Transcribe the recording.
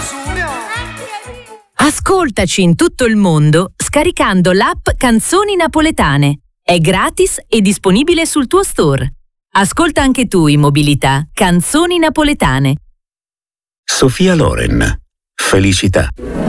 Ascoltaci in tutto il mondo scaricando l'app Canzoni Napoletane. È gratis e disponibile sul tuo store. Ascolta anche tu in mobilità Canzoni Napoletane. Sofia Loren. Felicità.